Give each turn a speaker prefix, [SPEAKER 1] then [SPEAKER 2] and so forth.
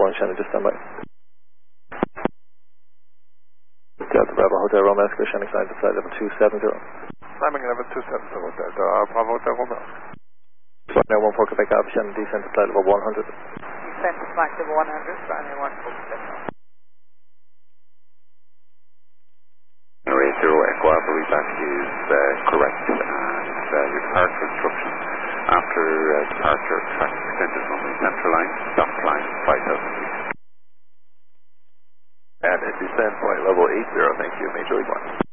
[SPEAKER 1] 1, Shannon, just stand by. Delta Bravo Hotel Romeo, Oscar, Shannon, sign to flight level 270.
[SPEAKER 2] Climbing level 270, Delta Bravo Hotel Romeo.
[SPEAKER 1] Flight now 14 Quebec Alpha, Shannon, descend to flight level 100.
[SPEAKER 3] Descend to flight level 100, runway 14 Quebec.
[SPEAKER 4] Array 0 Echo Alpha, reback is correct, and your departure instructions after departure, traffic extended runway central line, stop line 5,000 feet.
[SPEAKER 2] And descend flight level 80, thank you, Major League 1.